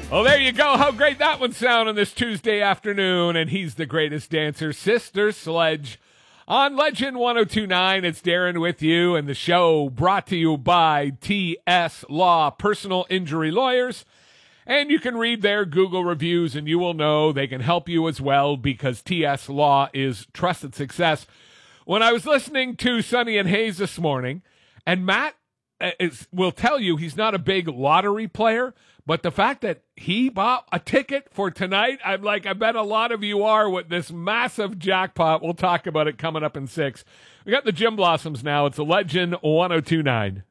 Well, there you go. How great that would sound on this Tuesday afternoon. And he's the greatest dancer, Sister Sledge. On Legend 1029, it's Darren with you, and the show brought to you by TS Law, Personal Injury Lawyers. And you can read their Google reviews, and you will know they can help you as well because TS Law is trusted success. When I was listening to Sonny and Hayes this morning, and Matt will tell you he's not a big lottery player, but the fact that he bought a ticket for tonight, I'm like, I bet a lot of you are with this massive jackpot. We'll talk about it coming up in 6. We got the Gym Blossoms now. It's a Legend 1029.